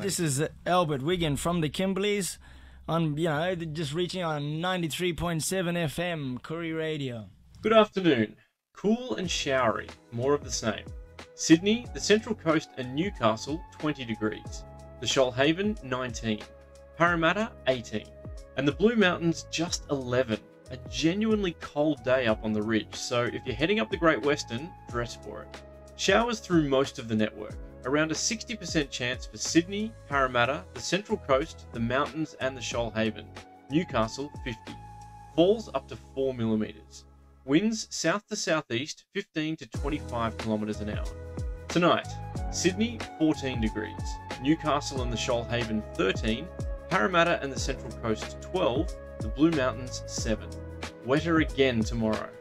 This is Albert Wiggin from the Kimberleys on, just reaching on 93.7 FM, Koori Radio. Good afternoon. Cool and showery, more of the same. Sydney, the Central Coast and Newcastle, 20 degrees. The Shoalhaven, 19. Parramatta, 18. And the Blue Mountains, just 11. A genuinely cold day up on the ridge, so if you're heading up the Great Western, dress for it. Showers through most of the network. Around a 60% chance for Sydney, Parramatta, the Central Coast, the Mountains and the Shoalhaven. Newcastle, 50. Falls up to 4 millimetres. Winds south to southeast, 15 to 25 kilometres an hour. Tonight, Sydney, 14 degrees. Newcastle and the Shoalhaven, 13. Parramatta and the Central Coast, 12. The Blue Mountains, 7. Wetter again tomorrow.